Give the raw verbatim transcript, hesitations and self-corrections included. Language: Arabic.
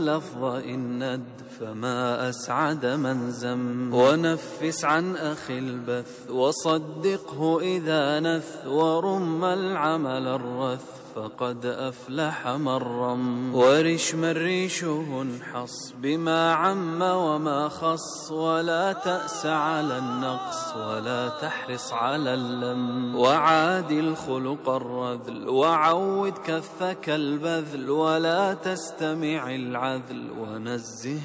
اللفظ إن ند فما أسعد من زم. ونفس عن أخي البث وصدقه إذا نث، ورم العمل الرث فقد أفلح من رم. ورش من ريشه انحص بما عم وما خص، ولا تأس على النقص ولا تحرص على اللم. وعادل خلق الرذل وعود كفك البذل، ولا تستمع العذل ونزه